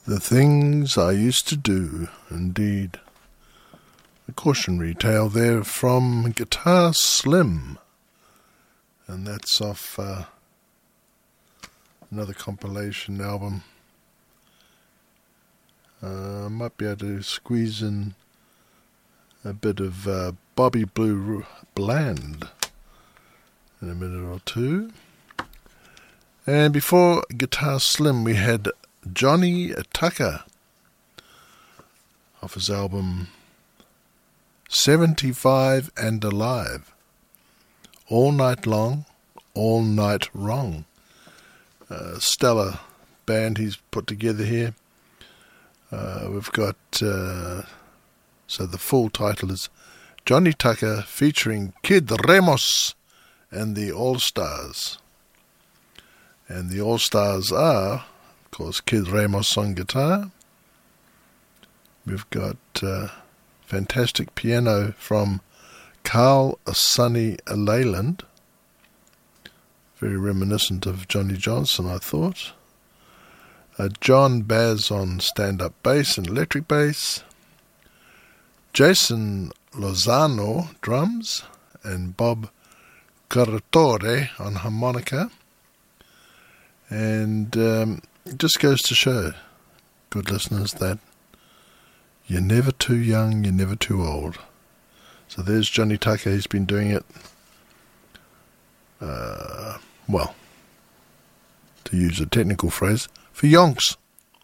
The things I used to do, indeed. A cautionary tale there from Guitar Slim. And that's off another compilation album. I might be able to squeeze in a bit of Bobby Blue Bland in a minute or two. And before Guitar Slim, we had Johnny Tucker off his album 75 and Alive. All Night Long, All Night Wrong. Stellar band he's put together here. We've got, so the full title is Johnny Tucker featuring Kid Ramos and the All-Stars. And the All-Stars are, of course, Kid Ramos on guitar. We've got fantastic piano from Carl Sonny Leyland. Very reminiscent of Johnny Johnson, I thought. John Baz on stand-up bass and electric bass. Jason Lozano drums and Bob Corratore on harmonica. And it just goes to show, good listeners, that you're never too young, you're never too old. So there's Johnny Tucker. He's been doing it, well, to use a technical phrase, for yonks.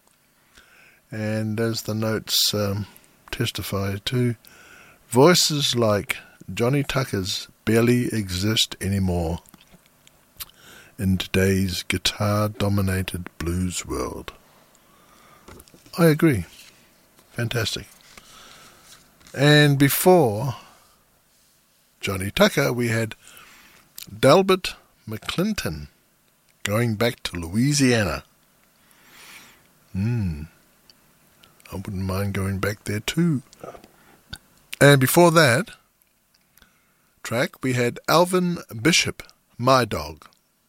And as the notes testify to, voices like Johnny Tucker's barely exist anymore in today's guitar-dominated blues world. I agree. Fantastic. And before Johnny Tucker, we had Delbert McClinton, going back to Louisiana. I wouldn't mind going back there too. And before that track, we had Alvin Bishop, My Dog.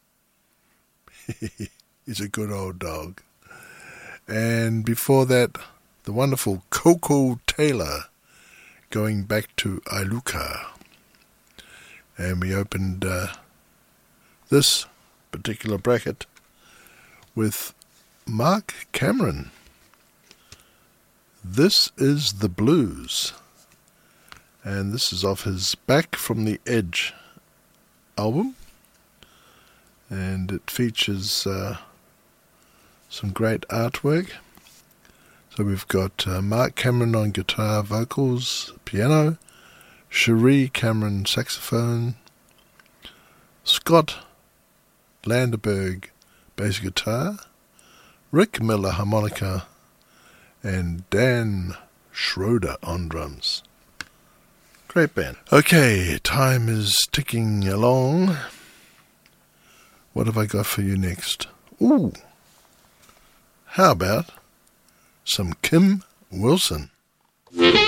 He's a good old dog. And before that, the wonderful Coco Taylor, going back to Iluka. And we opened this particular bracket with Mark Cameron. This is the Blues. And this is off his Back from the Edge album. And it features some great artwork. So we've got Mark Cameron on guitar, vocals, piano, Cherie Cameron saxophone, Scott Landerberg bass guitar, Rick Miller harmonica, and Dan Schroeder on drums. Great band. Okay, time is ticking along. What have I got for you next? Ooh, how about some Kim Wilson?